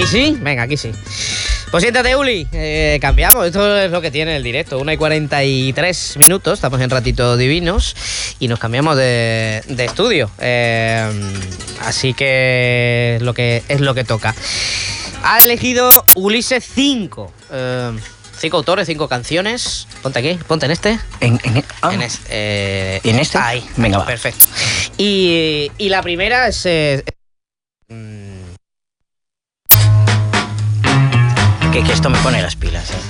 ¿Aquí sí? Venga, aquí sí. Pues siéntate, Uli. Cambiamos. Esto es lo que tiene el directo. 1:43. Estamos en Ratito Divinos. Y nos cambiamos de estudio. Así que es lo que toca. Ha elegido Ulises 5. 5 autores, 5 canciones. Ponte aquí, ponte en este. ¿En este? Ahí. Venga, va. Perfecto. Y la primera es... Que esto me pone las pilas.